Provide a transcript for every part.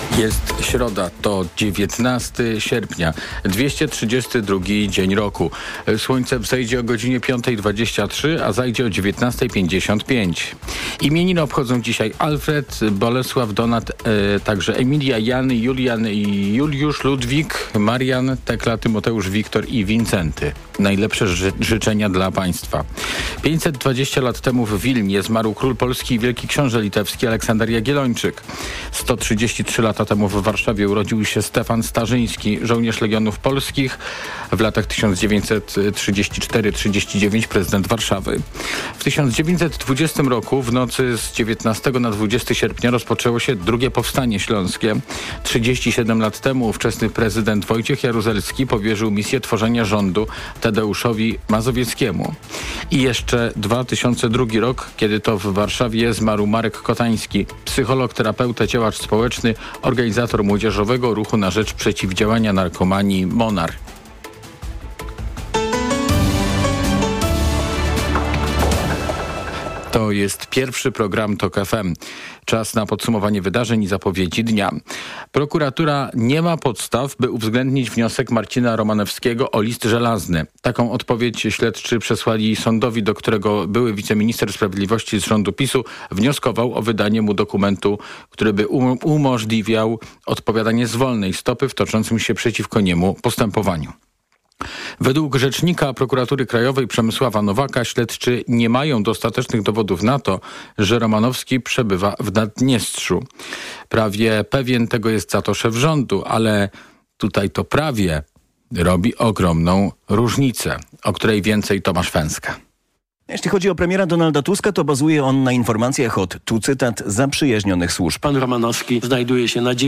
Jest środa, to 19 sierpnia, 232 dzień roku. Słońce wzejdzie o godzinie 5:23, a zajdzie o 19:55. Imieniny obchodzą dzisiaj Alfred, Bolesław, Donat, także Emilia, Jan, Julian i Juliusz, Ludwik, Marian, Tekla, Tymoteusz, Wiktor i Wincenty. Najlepsze życzenia dla państwa. 520 lat temu w Wilnie zmarł król Polski i wielki książę litewski Aleksander Jagiellończyk. 133 lata temu w Warszawie urodził się Stefan Starzyński, żołnierz Legionów Polskich, w latach 1934-39 prezydent Warszawy. W 1920 roku w nocy z 19 na 20 sierpnia rozpoczęło się drugie powstanie śląskie. 37 lat temu ówczesny prezydent Wojciech Jaruzelski powierzył misję tworzenia rządu Tadeuszowi Mazowieckiemu. I jeszcze 2002 rok, kiedy to w Warszawie zmarł Marek Kotański, psycholog, terapeuta, działacz społeczny, organizator młodzieżowego ruchu na rzecz przeciwdziałania narkomanii MONAR. To jest pierwszy program TOK FM. Czas na podsumowanie wydarzeń i zapowiedzi dnia. Prokuratura nie ma podstaw, by uwzględnić wniosek Marcina Romanowskiego o list żelazny. Taką odpowiedź śledczy przesłali sądowi, do którego były wiceminister sprawiedliwości z rządu PiS-u wnioskował o wydanie mu dokumentu, który by umożliwiał odpowiadanie z wolnej stopy w toczącym się przeciwko niemu postępowaniu. Według rzecznika Prokuratury Krajowej Przemysława Nowaka śledczy nie mają dostatecznych dowodów na to, że Romanowski przebywa w Naddniestrzu. Prawie pewien tego jest za to szef rządu, ale tutaj to prawie robi ogromną różnicę, o której więcej Tomasz Fęska. Jeśli chodzi o premiera Donalda Tuska, to bazuje on na informacjach od, tu cytat, zaprzyjaźnionych służb. Pan Romanowski znajduje się na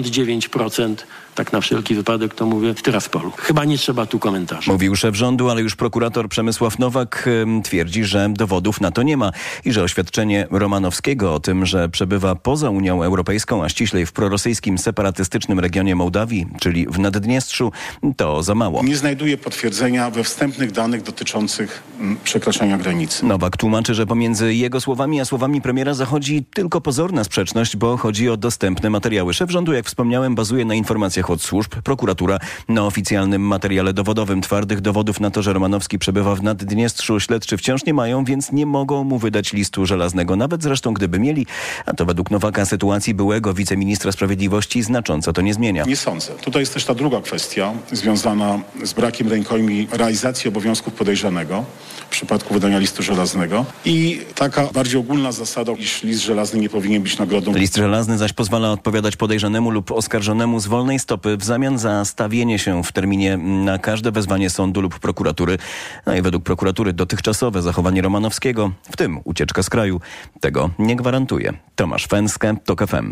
99%, tak na wszelki wypadek to mówię, w Tyraspolu. Chyba nie trzeba tu komentarzy. Mówił szef rządu, ale już prokurator Przemysław Nowak twierdzi, że dowodów na to nie ma i że oświadczenie Romanowskiego o tym, że przebywa poza Unią Europejską, a ściślej w prorosyjskim separatystycznym regionie Mołdawii, czyli w Naddniestrzu, to za mało. Nie znajduje potwierdzenia we wstępnych danych dotyczących przekraczania granicy. Nowak tłumaczy, że pomiędzy jego słowami a słowami premiera zachodzi tylko pozorna sprzeczność, bo chodzi o dostępne materiały. Szef rządu, jak wspomniałem, bazuje na informacjach od służb. Prokuratura na oficjalnym materiale dowodowym. Twardych dowodów na to, że Romanowski przebywa w Naddniestrzu, śledczy wciąż nie mają, więc nie mogą mu wydać listu żelaznego. Nawet zresztą gdyby mieli, a to według Nowaka sytuacji byłego wiceministra sprawiedliwości znacząco to nie zmienia. Nie sądzę. Tutaj jest też ta druga kwestia związana z brakiem rękojmi realizacji obowiązków podejrzanego w przypadku wydania listu żelaznego i taka bardziej ogólna zasada, iż list żelazny nie powinien być nagrodą. List żelazny zaś pozwala odpowiadać podejrzanemu lub oskarżonemu z wolnej stopy w zamian za stawienie się w terminie na każde wezwanie sądu lub prokuratury. No i według prokuratury dotychczasowe zachowanie Romanowskiego, w tym ucieczka z kraju, tego nie gwarantuje. Tomasz Fęskę, TOK FM.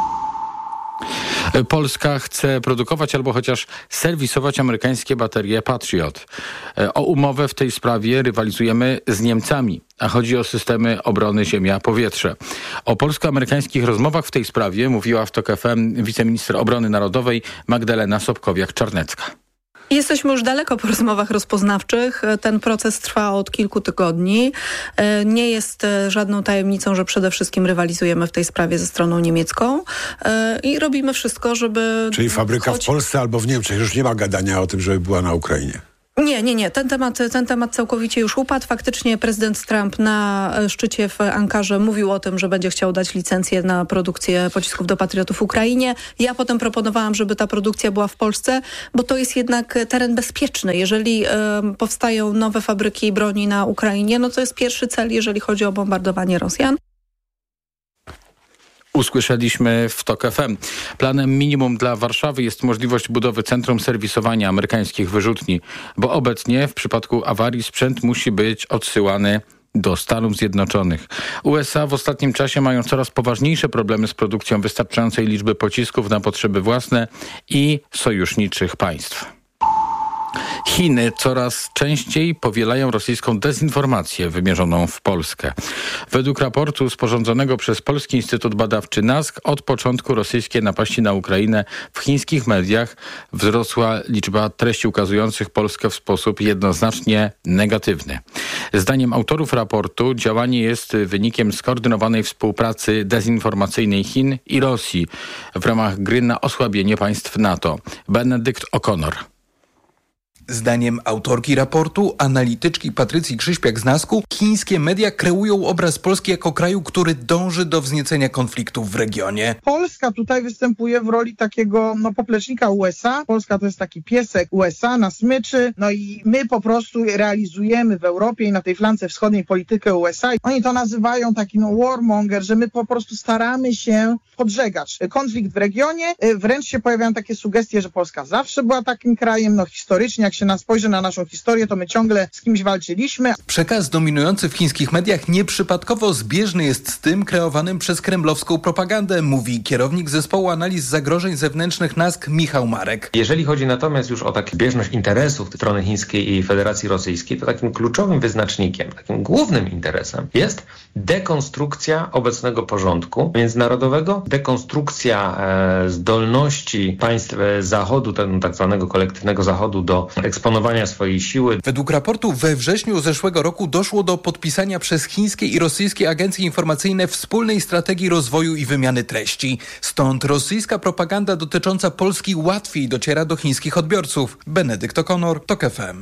Polska chce produkować albo chociaż serwisować amerykańskie baterie Patriot. O umowę w tej sprawie rywalizujemy z Niemcami, a chodzi o systemy obrony ziemia-powietrze. O polsko-amerykańskich rozmowach w tej sprawie mówiła w TOK FM wiceminister obrony narodowej Magdalena Sobkowiak-Czarnecka. Jesteśmy już daleko po rozmowach rozpoznawczych. Ten proces trwa od kilku tygodni. Nie jest żadną tajemnicą, że przede wszystkim rywalizujemy w tej sprawie ze stroną niemiecką i robimy wszystko, żeby... Czyli fabryka w Polsce albo w Niemczech. Już nie ma gadania o tym, żeby była na Ukrainie. Nie. Ten temat całkowicie już upadł. Faktycznie prezydent Trump na szczycie w Ankarze mówił o tym, że będzie chciał dać licencję na produkcję pocisków do Patriotów w Ukrainie. Ja potem proponowałam, żeby ta produkcja była w Polsce, bo to jest jednak teren bezpieczny. Jeżeli powstają nowe fabryki broni na Ukrainie, no to jest pierwszy cel, jeżeli chodzi o bombardowanie Rosjan. Usłyszeliśmy w TOK FM. Planem minimum dla Warszawy jest możliwość budowy centrum serwisowania amerykańskich wyrzutni, bo obecnie w przypadku awarii sprzęt musi być odsyłany do Stanów Zjednoczonych. USA w ostatnim czasie mają coraz poważniejsze problemy z produkcją wystarczającej liczby pocisków na potrzeby własne i sojuszniczych państw. Chiny coraz częściej powielają rosyjską dezinformację wymierzoną w Polskę. Według raportu sporządzonego przez Polski Instytut Badawczy NASK od początku rosyjskiej napaści na Ukrainę w chińskich mediach wzrosła liczba treści ukazujących Polskę w sposób jednoznacznie negatywny. Zdaniem autorów raportu działanie jest wynikiem skoordynowanej współpracy dezinformacyjnej Chin i Rosji w ramach gry na osłabienie państw NATO. Benedykt O'Connor. Zdaniem autorki raportu, analityczki Patrycji Krzyśpiak z NASK-u, chińskie media kreują obraz Polski jako kraju, który dąży do wzniecenia konfliktów w regionie. Polska tutaj występuje w roli takiego poplecznika USA. Polska to jest taki piesek USA na smyczy. No i my po prostu realizujemy w Europie i na tej flance wschodniej politykę USA. Oni to nazywają taki warmonger, że my po prostu staramy się podżegać konflikt w regionie. Wręcz się pojawiają takie sugestie, że Polska zawsze była takim krajem, historycznie, jak się spojrzy na naszą historię, to my ciągle z kimś walczyliśmy. Przekaz dominujący w chińskich mediach nieprzypadkowo zbieżny jest z tym kreowanym przez kremlowską propagandę, mówi kierownik zespołu analiz zagrożeń zewnętrznych NASK Michał Marek. Jeżeli chodzi natomiast już o taką zbieżność interesów strony chińskiej i Federacji Rosyjskiej, to takim kluczowym wyznacznikiem, takim głównym interesem jest dekonstrukcja obecnego porządku międzynarodowego, dekonstrukcja zdolności państw Zachodu, tak zwanego kolektywnego Zachodu do eksponowania swojej siły. Według raportu we wrześniu zeszłego roku doszło do podpisania przez chińskie i rosyjskie agencje informacyjne wspólnej strategii rozwoju i wymiany treści. Stąd rosyjska propaganda dotycząca Polski łatwiej dociera do chińskich odbiorców. Benedykt O'Connor, TOK FM.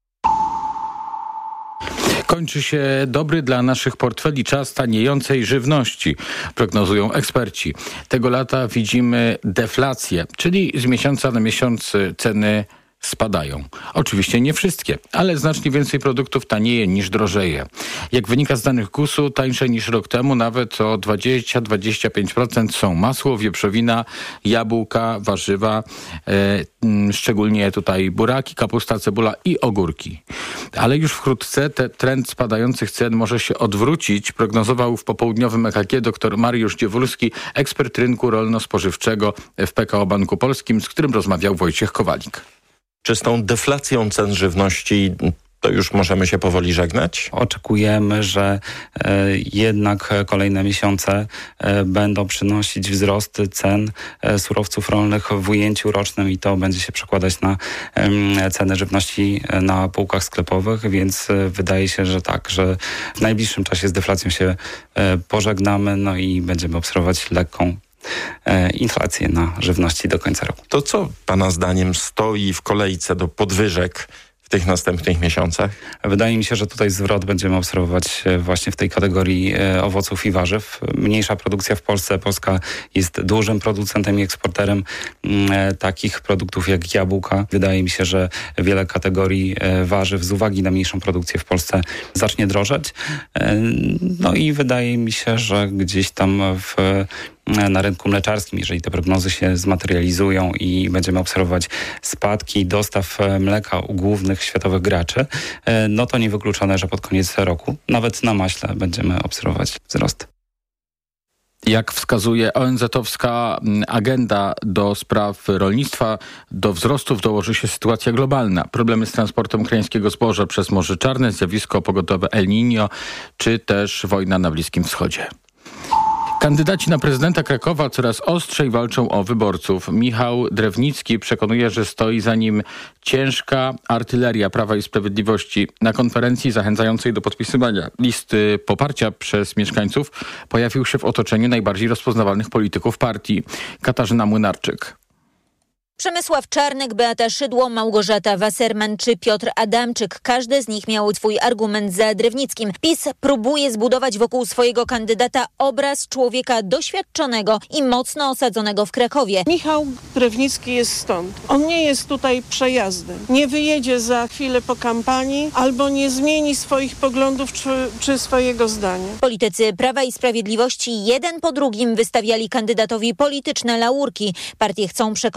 Kończy się dobry dla naszych portfeli czas taniejącej żywności, prognozują eksperci. Tego lata widzimy deflację, czyli z miesiąca na miesiąc ceny spadają. Oczywiście nie wszystkie, ale znacznie więcej produktów tanieje niż drożeje. Jak wynika z danych GUS-u, tańsze niż rok temu nawet o 20-25% są masło, wieprzowina, jabłka, warzywa, szczególnie tutaj buraki, kapusta, cebula i ogórki. Ale już wkrótce trend spadających cen może się odwrócić, prognozował w popołudniowym EKG dr Mariusz Dziewulski, ekspert rynku rolno-spożywczego w PKO Banku Polskim, z którym rozmawiał Wojciech Kowalik. Czy z tą deflacją cen żywności to już możemy się powoli żegnać? Oczekujemy, że jednak kolejne miesiące będą przynosić wzrost cen surowców rolnych w ujęciu rocznym i to będzie się przekładać na ceny żywności na półkach sklepowych, więc wydaje się, że tak, że w najbliższym czasie z deflacją się pożegnamy, i będziemy obserwować lekką inflację na żywności do końca roku. To co Pana zdaniem stoi w kolejce do podwyżek w tych następnych miesiącach? Wydaje mi się, że tutaj zwrot będziemy obserwować właśnie w tej kategorii owoców i warzyw. Mniejsza produkcja w Polsce. Polska jest dużym producentem i eksporterem takich produktów jak jabłka. Wydaje mi się, że wiele kategorii warzyw z uwagi na mniejszą produkcję w Polsce zacznie drożeć. I wydaje mi się, że gdzieś tam na rynku mleczarskim, jeżeli te prognozy się zmaterializują i będziemy obserwować spadki dostaw mleka u głównych światowych graczy, to niewykluczone, że pod koniec roku nawet na maśle będziemy obserwować wzrost. Jak wskazuje ONZ-owska agenda do spraw rolnictwa, do wzrostów dołoży się sytuacja globalna. Problemy z transportem ukraińskiego zboża przez Morze Czarne, zjawisko pogodowe El Niño, czy też wojna na Bliskim Wschodzie. Kandydaci na prezydenta Krakowa coraz ostrzej walczą o wyborców. Michał Drewnicki przekonuje, że stoi za nim ciężka artyleria Prawa i Sprawiedliwości. Na konferencji zachęcającej do podpisywania listy poparcia przez mieszkańców pojawił się w otoczeniu najbardziej rozpoznawalnych polityków partii. Katarzyna Młynarczyk. Przemysław Czarnek, Beata Szydło, Małgorzata Wasserman czy Piotr Adamczyk. Każdy z nich miał swój argument za Drewnickim. PiS próbuje zbudować wokół swojego kandydata obraz człowieka doświadczonego i mocno osadzonego w Krakowie. Michał Drewnicki jest stąd. On nie jest tutaj przejazdem. Nie wyjedzie za chwilę po kampanii albo nie zmieni swoich poglądów czy swojego zdania. Politycy Prawa i Sprawiedliwości jeden po drugim wystawiali kandydatowi polityczne laurki. Partie chcą przekonać wyborców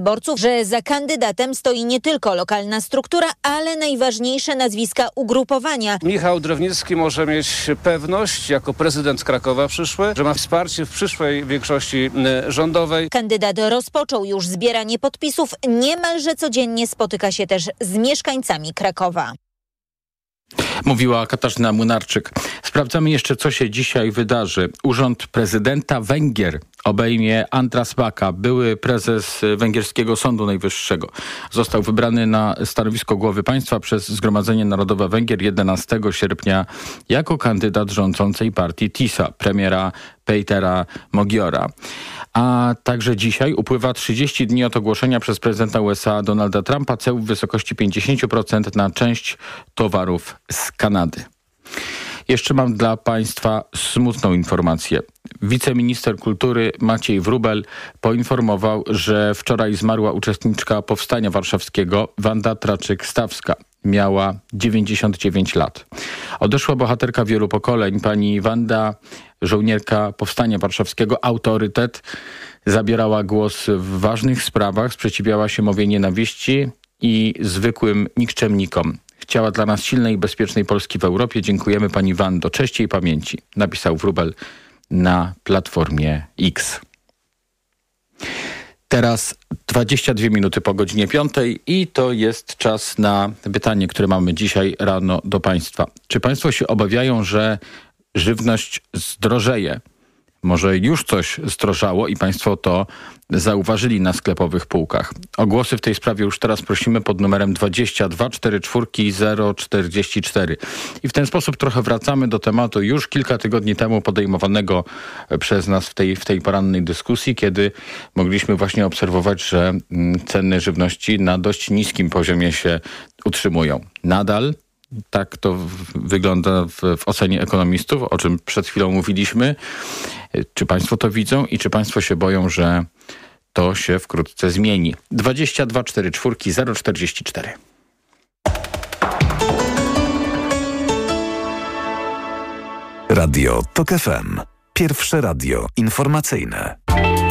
wyborców, że za kandydatem stoi nie tylko lokalna struktura, ale najważniejsze nazwiska ugrupowania. Michał Drewnicki może mieć pewność jako prezydent Krakowa przyszły, że ma wsparcie w przyszłej większości rządowej. Kandydat rozpoczął już zbieranie podpisów. Niemalże codziennie spotyka się też z mieszkańcami Krakowa. Mówiła Katarzyna Młynarczyk. Sprawdzamy jeszcze, co się dzisiaj wydarzy. Urząd prezydenta Węgier obejmie Andras Baka, były prezes węgierskiego Sądu Najwyższego. Został wybrany na stanowisko głowy państwa przez Zgromadzenie Narodowe Węgier 11 sierpnia jako kandydat rządzącej partii TISA, premiera Petera Mogiora. A także dzisiaj upływa 30 dni od ogłoszenia przez prezydenta USA Donalda Trumpa ceł w wysokości 50% na część towarów z Kanady. Jeszcze mam dla Państwa smutną informację. Wiceminister kultury Maciej Wróbel poinformował, że wczoraj zmarła uczestniczka Powstania Warszawskiego Wanda Traczyk-Stawska. Miała 99 lat. Odeszła bohaterka wielu pokoleń. Pani Wanda, żołnierka Powstania Warszawskiego, autorytet, zabierała głos w ważnych sprawach, sprzeciwiała się mowie nienawiści i zwykłym nikczemnikom. Chciała dla nas silnej i bezpiecznej Polski w Europie. Dziękujemy pani Wando. Cześć jej pamięci, napisał Wróbel na Platformie X. Teraz 22 minuty po godzinie 5 i to jest czas na pytanie, które mamy dzisiaj rano do Państwa. Czy Państwo się obawiają, że żywność zdrożeje? Może już coś zdrożało i Państwo to zauważyli na sklepowych półkach. O głosy w tej sprawie już teraz prosimy pod numerem 22 44 044. I w ten sposób trochę wracamy do tematu już kilka tygodni temu podejmowanego przez nas w tej porannej dyskusji, kiedy mogliśmy właśnie obserwować, że ceny żywności na dość niskim poziomie się utrzymują. Nadal tak to wygląda w ocenie ekonomistów, o czym przed chwilą mówiliśmy. Czy Państwo to widzą i czy Państwo się boją, że to się wkrótce zmieni? 22 44 044. Radio TOK FM. Pierwsze radio informacyjne.